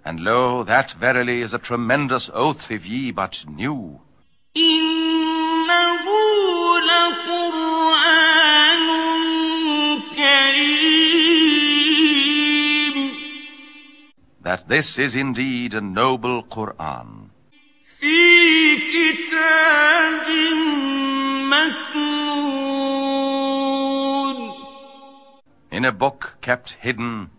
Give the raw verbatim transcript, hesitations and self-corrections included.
And lo, that verily is a tremendous oath if ye but knew. إِنَّهُ لَقُرْآنٌ كَرِيمٌ. That this is indeed a noble Qur'an. فِي كِتَابٍ مَكْنُونٍ. In a book kept hidden